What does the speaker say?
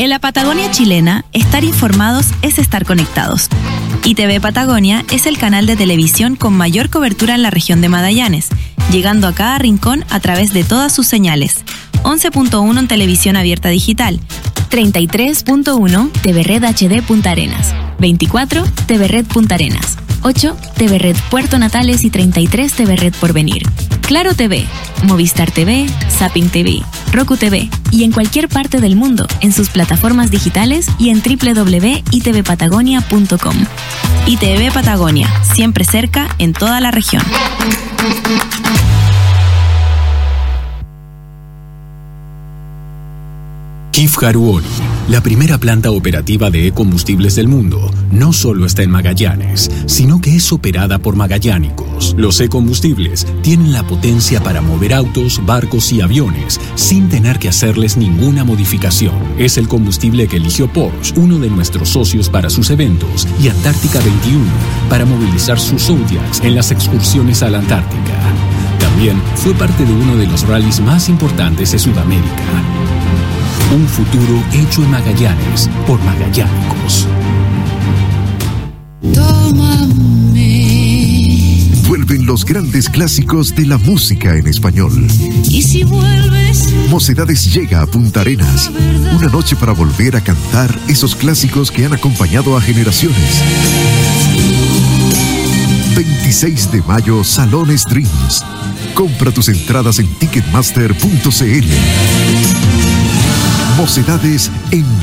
En la Patagonia chilena, estar informados es estar conectados. ITV Patagonia es el canal de televisión con mayor cobertura en la región de Magallanes, llegando a cada rincón a través de todas sus señales. 11.1 en televisión abierta digital, 33.1 TV Red HD Punta Arenas, 24 TV Red Punta Arenas, 8 TV Red Puerto Natales y 33 TV Red Porvenir. Claro TV, Movistar TV, Zapping TV, Roku TV y en cualquier parte del mundo en sus plataformas digitales y en www.itvpatagonia.com. ITV Patagonia, siempre cerca en toda la región. KIF Haruori, la primera planta operativa de e-combustibles del mundo, no solo está en Magallanes, sino que es operada por magallánicos. Los e-combustibles tienen la potencia para mover autos, barcos y aviones sin tener que hacerles ninguna modificación. Es el combustible que eligió Porsche, uno de nuestros socios para sus eventos, y Antártica 21 para movilizar sus Zodiacs en las excursiones a la Antártica. También fue parte de uno de los rallies más importantes de Sudamérica. Un futuro hecho en Magallanes por magallánicos. Vuelven los grandes clásicos de la música en español. Y si vuelves, Mocedades llega a Punta Arenas. Una noche para volver a cantar esos clásicos que han acompañado a generaciones. 26 de mayo, Salones Dreams. Compra tus entradas en ticketmaster.cl. Mocedades en